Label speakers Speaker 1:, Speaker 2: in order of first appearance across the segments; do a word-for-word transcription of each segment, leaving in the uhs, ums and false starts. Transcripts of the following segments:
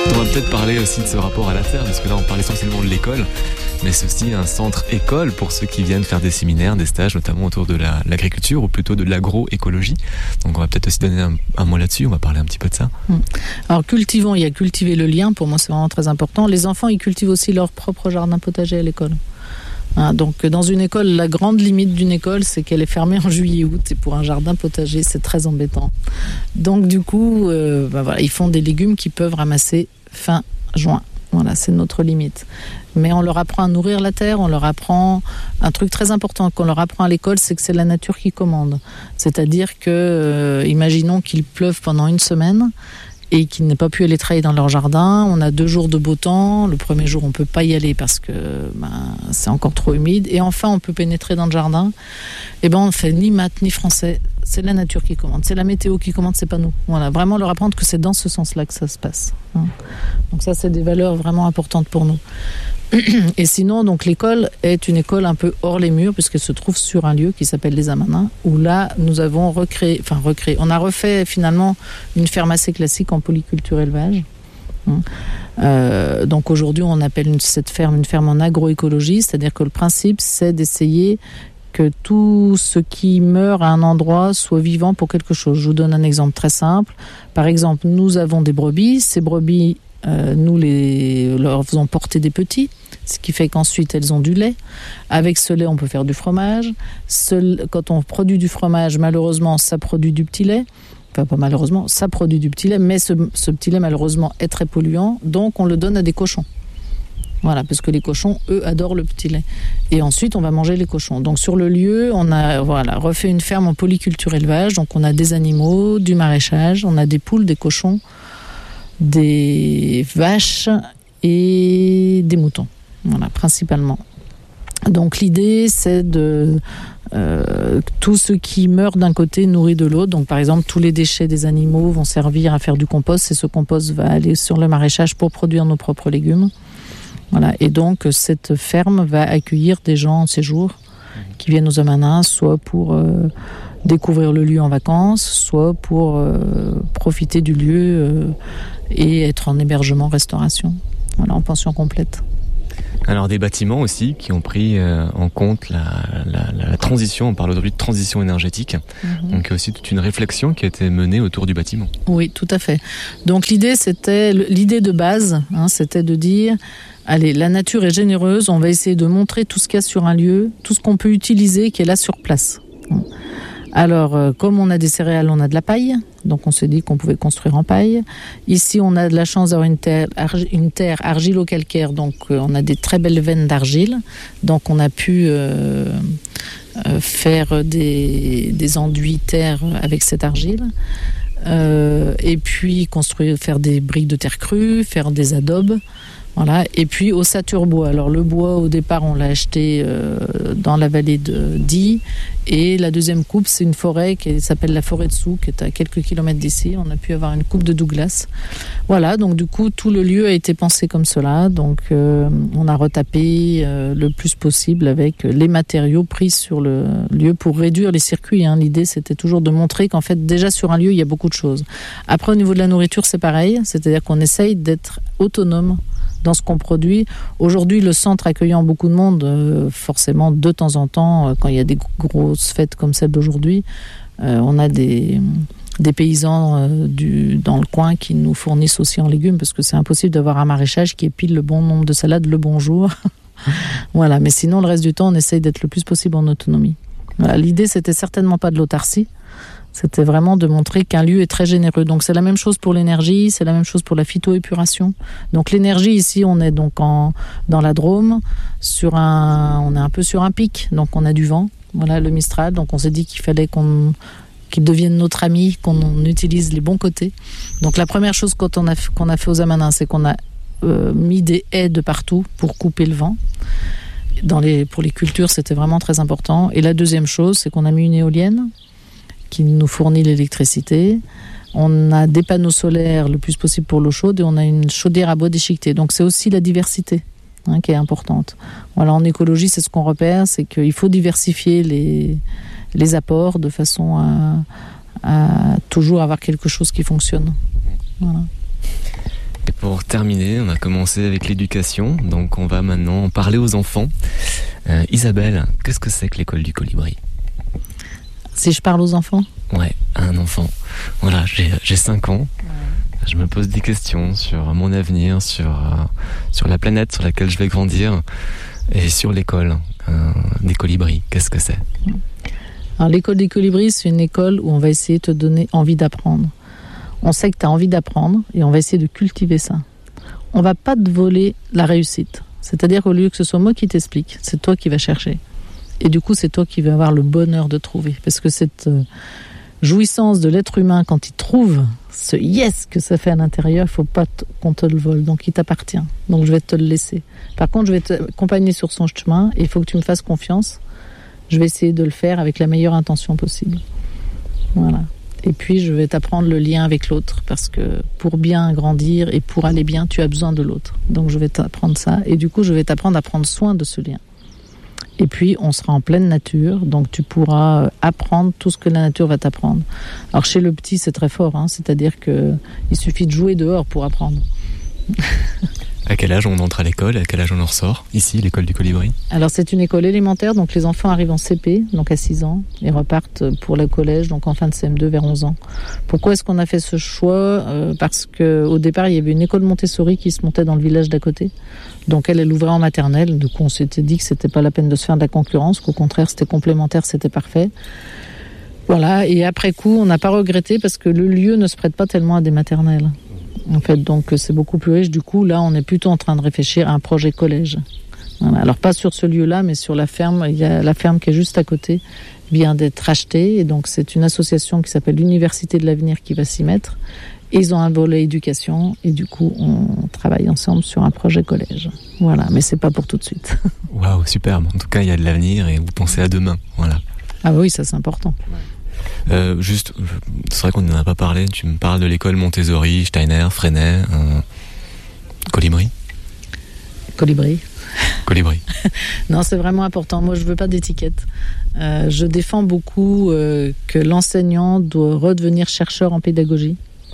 Speaker 1: On va peut-être parler aussi de ce rapport à la terre, parce que là on parle essentiellement de l'école, mais c'est aussi un centre école pour ceux qui viennent faire des séminaires, des stages, notamment autour de la, l'agriculture ou plutôt de l'agroécologie. Donc on va peut-être aussi donner un, un mot là-dessus, on va parler un petit peu de ça.
Speaker 2: Alors cultivons, il y a cultiver le lien, pour moi c'est vraiment très important. Les enfants, ils cultivent aussi leur propre jardin potager à l'école. Hein, donc dans une école, la grande limite d'une école, c'est qu'elle est fermée en juillet-août, et pour un jardin potager, c'est très embêtant. Donc du coup, euh, ben voilà, ils font des légumes qu'ils peuvent ramasser fin juin. Voilà, c'est notre limite. Mais on leur apprend à nourrir la terre, on leur apprend un truc très important qu'on leur apprend à l'école, c'est que c'est la nature qui commande. C'est-à-dire que, euh, imaginons qu'il pleuve pendant une semaine et qu'ils n'aient pas pu aller travailler dans leur jardin. On a deux jours de beau temps. Le premier jour, on ne peut pas y aller parce que ben, c'est encore trop humide. Et enfin, on peut pénétrer dans le jardin. Et ben, on ne fait ni maths ni français. C'est la nature qui commande. C'est la météo qui commande, c'est pas nous. Voilà, vraiment leur apprendre que c'est dans ce sens-là que ça se passe. Donc ça, c'est des valeurs vraiment importantes pour nous. Et sinon, donc l'école est une école un peu hors les murs puisqu'elle se trouve sur un lieu qui s'appelle les Amanins, où là nous avons recréé, enfin recréé, on a refait finalement une ferme assez classique en polyculture élevage. Euh, donc aujourd'hui, on appelle une, cette ferme une ferme en agroécologie, c'est-à-dire que le principe c'est d'essayer que tout ce qui meurt à un endroit soit vivant pour quelque chose. Je vous donne un exemple très simple. Par exemple, nous avons des brebis, ces brebis Euh, nous les, leur faisons porter des petits, ce qui fait qu'ensuite elles ont du lait. Avec ce lait, on peut faire du fromage. Ce, quand on produit du fromage, malheureusement, ça produit du petit lait. Enfin, pas malheureusement, ça produit du petit lait, mais ce, ce petit lait, malheureusement, est très polluant. Donc, on le donne à des cochons. Voilà, parce que les cochons, eux, adorent le petit lait. Et ensuite, on va manger les cochons. Donc, sur le lieu, on a voilà, refait une ferme en polyculture élevage. Donc, on a des animaux, du maraîchage, on a des poules, des cochons, des vaches et des moutons, voilà, principalement. Donc l'idée c'est de euh, tout ce qui meurt d'un côté nourrit de l'autre. Donc par exemple tous les déchets des animaux vont servir à faire du compost et ce compost va aller sur le maraîchage pour produire nos propres légumes. Voilà. Et donc cette ferme va accueillir des gens en séjour qui viennent aux Amanins, soit pour euh, découvrir le lieu en vacances, soit pour euh, profiter du lieu euh, et être en hébergement, restauration, voilà, en pension complète.
Speaker 1: Alors des bâtiments aussi qui ont pris euh, en compte la, la, la transition, on parle aujourd'hui de transition énergétique, mmh. Donc il y a aussi toute une réflexion qui a été menée autour du bâtiment.
Speaker 2: Oui, tout à fait. Donc l'idée, c'était, l'idée de base, hein, c'était de dire, allez, la nature est généreuse, on va essayer de montrer tout ce qu'il y a sur un lieu, tout ce qu'on peut utiliser qui est là sur place. Alors, euh, comme on a des céréales, on a de la paille. Donc, on s'est dit qu'on pouvait construire en paille. Ici, on a de la chance d'avoir une terre, arg- une terre argilo-calcaire. Donc, euh, on a des très belles veines d'argile. Donc, on a pu euh, euh, faire des, des enduits terre avec cette argile. Euh, et puis, construire, faire des briques de terre crue, faire des adobes. Voilà. Et puis ossature bois. Alors le bois au départ on l'a acheté euh, dans la vallée de Die et la deuxième coupe c'est une forêt qui s'appelle la forêt de Soux qui est à quelques kilomètres d'ici. On a pu avoir une coupe de Douglas. Voilà, donc du coup tout le lieu a été pensé comme cela. Donc euh, on a retapé euh, le plus possible avec les matériaux pris sur le lieu pour réduire les circuits. Hein. L'idée c'était toujours de montrer qu'en fait déjà sur un lieu il y a beaucoup de choses. Après au niveau de la nourriture c'est pareil, c'est-à-dire qu'on essaye d'être autonome dans ce qu'on produit. Aujourd'hui, le centre accueillant beaucoup de monde, euh, forcément, de temps en temps, euh, quand il y a des grosses fêtes comme celle d'aujourd'hui, euh, on a des, des paysans euh, du, dans le coin qui nous fournissent aussi en légumes, parce que c'est impossible d'avoir un maraîchage qui épile le bon nombre de salades le bon jour. Voilà, mais sinon, le reste du temps, on essaye d'être le plus possible en autonomie. Voilà, l'idée, c'était certainement pas de l'autarcie. C'était vraiment de montrer qu'un lieu est très généreux. Donc c'est la même chose pour l'énergie, c'est la même chose pour la phytoépuration. Donc l'énergie ici, on est donc en, dans la Drôme, sur un, on est un peu sur un pic, donc on a du vent. Voilà le Mistral. Donc on s'est dit qu'il fallait qu'on, qu'il devienne notre ami, qu'on utilise les bons côtés. Donc la première chose quand on a, qu'on a fait aux Amanins, c'est qu'on a euh, mis des haies de partout pour couper le vent. Dans les, pour les cultures, c'était vraiment très important. Et la deuxième chose, c'est qu'on a mis une éolienne qui nous fournit l'électricité. On a des panneaux solaires le plus possible pour l'eau chaude et on a une chaudière à bois déchiqueté. Donc c'est aussi la diversité hein, qui est importante. Voilà, en écologie, c'est ce qu'on repère, c'est qu'il faut diversifier les, les apports de façon à, à toujours avoir quelque chose qui fonctionne. Voilà.
Speaker 1: Et pour pour terminer, on a commencé avec l'éducation, donc on va maintenant parler aux enfants. Euh, Isabelle, qu'est-ce que c'est que l'école du Colibri ?
Speaker 2: Si je parle aux enfants ?
Speaker 1: Ouais, à un enfant. Voilà, j'ai, j'ai cinq ans. Je me pose des questions sur mon avenir, sur, euh, sur la planète sur laquelle je vais grandir et sur l'école euh, des colibris. Qu'est-ce que c'est ?
Speaker 2: Alors, l'école des colibris, c'est une école où on va essayer de te donner envie d'apprendre. On sait que tu as envie d'apprendre et on va essayer de cultiver ça. On va pas te voler la réussite. C'est-à-dire qu'au lieu que ce soit moi qui t'explique, c'est toi qui vas chercher. Et du coup, c'est toi qui vas avoir le bonheur de trouver. Parce que cette euh, jouissance de l'être humain, quand il trouve ce yes que ça fait à l'intérieur, il ne faut pas t- qu'on te le vole. Donc, il t'appartient. Donc, je vais te le laisser. Par contre, je vais t'accompagner sur son chemin et il faut que tu me fasses confiance. Je vais essayer de le faire avec la meilleure intention possible. Voilà. Et puis, je vais t'apprendre le lien avec l'autre. Parce que pour bien grandir et pour aller bien, tu as besoin de l'autre. Donc, je vais t'apprendre ça. Et du coup, je vais t'apprendre à prendre soin de ce lien. Et puis, on sera en pleine nature, donc tu pourras apprendre tout ce que la nature va t'apprendre. Alors, chez le petit, c'est très fort, hein, c'est-à-dire qu'il suffit de jouer dehors pour apprendre.
Speaker 1: À quel âge on entre à l'école ? À quel âge on en ressort ? Ici, l'école du Colibri ?
Speaker 2: Alors, c'est une école élémentaire, donc les enfants arrivent en C P, donc à six ans, et repartent pour le collège, donc en fin de C M deux vers onze ans. Pourquoi est-ce qu'on a fait ce choix ? euh, Parce qu'au départ, il y avait une école Montessori qui se montait dans le village d'à côté. Donc elle, elle ouvrait en maternelle. Du coup, on s'était dit que c'était pas la peine de se faire de la concurrence, qu'au contraire, c'était complémentaire, c'était parfait. Voilà. Et après coup, on n'a pas regretté parce que le lieu ne se prête pas tellement à des maternelles. En fait, donc c'est beaucoup plus riche. Du coup, là, on est plutôt en train de réfléchir à un projet collège. Voilà. Alors pas sur ce lieu-là, mais sur la ferme. Il y a la ferme qui est juste à côté, vient d'être achetée. Et donc c'est une association qui s'appelle l'Université de l'avenir qui va s'y mettre. Et ils ont un volet éducation et du coup on travaille ensemble sur un projet collège. Voilà, mais c'est pas pour tout de suite.
Speaker 1: Waouh, superbe. En tout cas, il y a de l'avenir et vous pensez à demain. Voilà.
Speaker 2: Ah oui, ça c'est important.
Speaker 1: Euh, juste, c'est vrai qu'on n'en a pas parlé. Tu me parles de l'école Montessori, Steiner, Freinet, euh, Colibri.
Speaker 2: Colibri.
Speaker 1: Colibri.
Speaker 2: Non, c'est vraiment important. Moi, je veux pas d'étiquette. Euh, je défends beaucoup euh, que l'enseignant doit redevenir chercheur en pédagogie.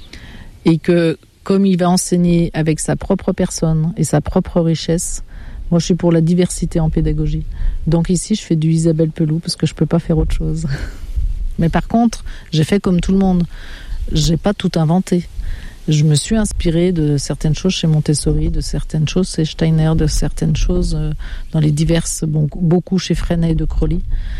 Speaker 2: Et que, comme il va enseigner avec sa propre personne et sa propre richesse, moi je suis pour la diversité en pédagogie. Donc ici, je fais du Isabelle Peloux parce que je peux pas faire autre chose. Mais par contre, j'ai fait comme tout le monde. J'ai pas tout inventé. Je me suis inspirée de certaines choses chez Montessori, de certaines choses chez Steiner, de certaines choses dans les diverses, bon, beaucoup chez Freinet et de Crowley.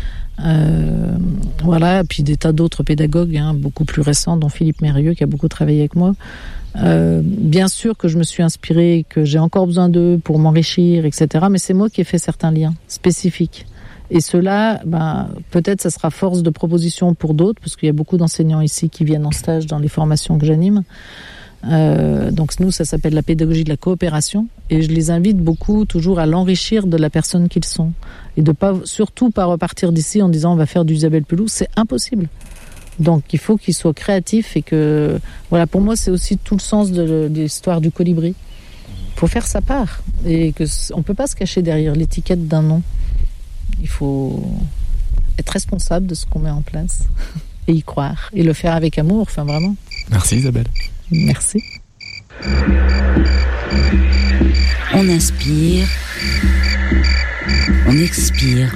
Speaker 2: Euh, voilà, et puis des tas d'autres pédagogues, hein, beaucoup plus récents, dont Philippe Mérieux qui a beaucoup travaillé avec moi. Euh, bien sûr que je me suis inspirée, que j'ai encore besoin d'eux pour m'enrichir, et cetera. Mais c'est moi qui ai fait certains liens spécifiques. Et cela, ben, peut-être ça sera force de proposition pour d'autres, parce qu'il y a beaucoup d'enseignants ici qui viennent en stage dans les formations que j'anime. Euh, donc nous, ça s'appelle la pédagogie de la coopération, et je les invite beaucoup toujours à l'enrichir de la personne qu'ils sont, et de pas, surtout pas repartir d'ici en disant on va faire du Isabelle Peloux, c'est impossible. Donc il faut qu'ils soient créatifs et que, voilà, pour moi c'est aussi tout le sens de, de l'histoire du colibri. Il faut faire sa part et que on peut pas se cacher derrière l'étiquette d'un nom. Il faut être responsable de ce qu'on met en place et y croire et le faire avec amour, enfin vraiment.
Speaker 1: Merci Isabelle.
Speaker 2: Merci.
Speaker 3: On inspire, on expire,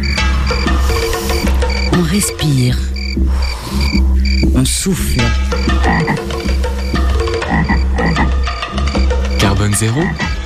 Speaker 3: on respire, on souffle.
Speaker 1: Carbone zéro,